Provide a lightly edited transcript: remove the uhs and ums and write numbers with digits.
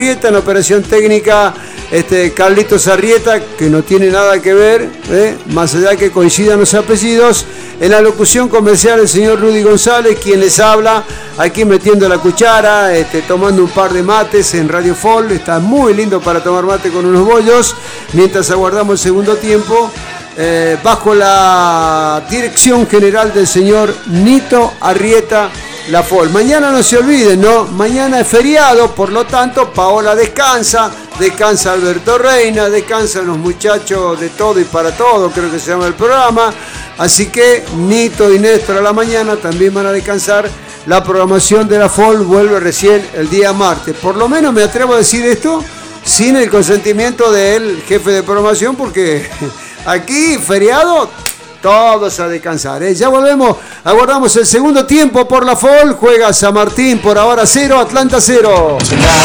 En operación técnica, Carlitos Arrieta, que no tiene nada que ver, más allá que coincidan los apellidos. En la locución comercial, el señor Rudy González, quien les habla, aquí metiendo la cuchara, tomando un par de mates en Radio Folk. Está muy lindo para tomar mate con unos bollos, mientras aguardamos el segundo tiempo, bajo la dirección general del señor Nito Arrieta. La Folk. Mañana no se olviden, ¿no? Mañana es feriado, por lo tanto, Paola descansa Alberto Reina, descansan los muchachos de Todo y para Todo, creo que se llama el programa. Así que Nito y Néstor a la mañana también van a descansar. La programación de la Folk vuelve recién el día martes. Por lo menos me atrevo a decir esto sin el consentimiento del jefe de programación, porque aquí, feriado, todos a descansar, Ya volvemos, aguardamos el segundo tiempo por la Folk. Juega San Martín por ahora 0, Atlanta 0.